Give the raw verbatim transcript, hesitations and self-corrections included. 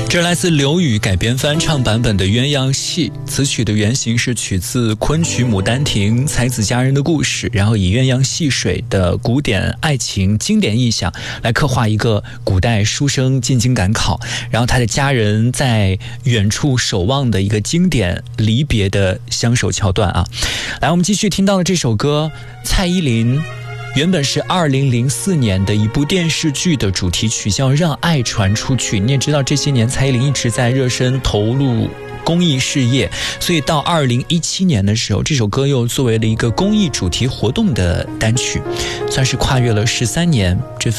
这来自刘宇改编翻唱版本的鸳鸯戏，此曲的原型是取自昆曲《牡丹亭》才子佳人的故事，然后以鸳鸯戏水的古典爱情经典意象来刻画一个古代书生进京赶考，然后他的家人在远处守望的一个经典离别的相守桥段啊。来，我们继续听到的这首歌，蔡依林原本是二零零四年的一部电视剧的主题曲，叫《让爱传出去》。你也知道，这些年蔡依林一直在热身投入公益事业，所以到二零一七年的时候，这首歌又作为了一个公益主题活动的单曲，算是跨越了十三年这